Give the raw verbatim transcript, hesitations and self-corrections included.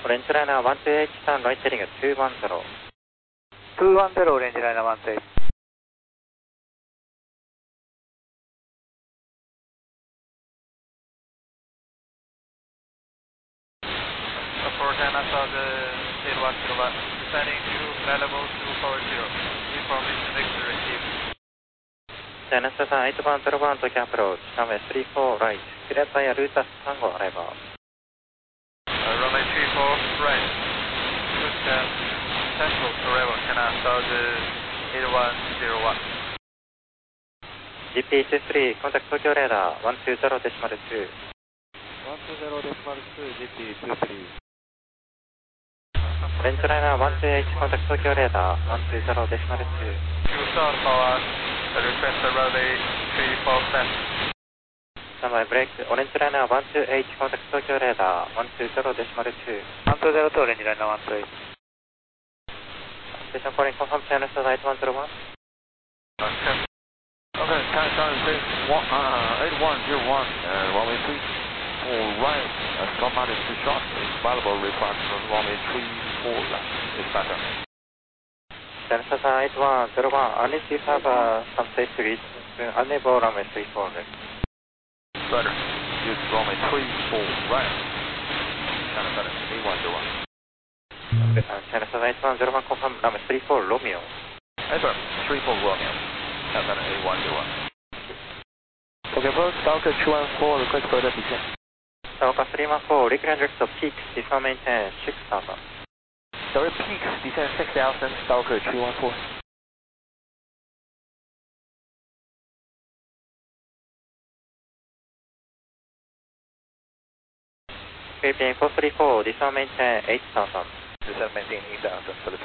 オレンジライナーワンツーエイチさん、ライトヘリングツーワンゼロ。 ツーワンゼロ、オレンジライナーワンツーエイチ。 Support Nassau zero one zero one, descending to level two four zero. Information Victor received. ジャナスタさん、エイトワンゼロワンとキャンプローチ、ランウェイスリーフォーライト、クリアタイヤルータスさん号アライバー。 Runway three four right. Good uh, Central Forever Nassau eight one zero one. ジーピーにじゅうさん、コンタクト東京レーダーワンツーゼロデシマルツー。 ワンツーゼロデシマルツー、ジーピーにじゅうさん。 オレンジライナーワンツーエイチコンタクト東京レーダーワンツーゼロデシマルツー。 Two stars for us. Request runway three four left. スタンバイブレイク、オレンジライナーワンツーエイチコンタクト東京レーダーワンツーゼロデシマルツー。 ワンツーゼロとオレンジライナーワンツーエイチ。 ステーションコーリングコンファームチャンネルスターエイトワンゼロワン。 Okay, Canada six one uh eight one zero one uh runway three four right. Uh, stop line is too short. It's available reflex from runway three four left. It's better. ジャナスタさんエイトワンゼロワン、unless you have uh, some space to reach, unable runway three four left. Better. Use runway three four right. Canada eight one zero one. ジャナスタさんエイトワンゼロワンコンファームランウェイスリーフォーロミオ。 Enter three four Romeo. Canada eight one zero one. Okay, first, Stalker two one four, request further descent. Stalker three one four, recurrent drift of peaks, descent maintain six thousand. Sorry, peaks, descent six thousand, Stalker two one four. Creeping four three four, descent maintain eight thousand. Descent maintain eight thousand for the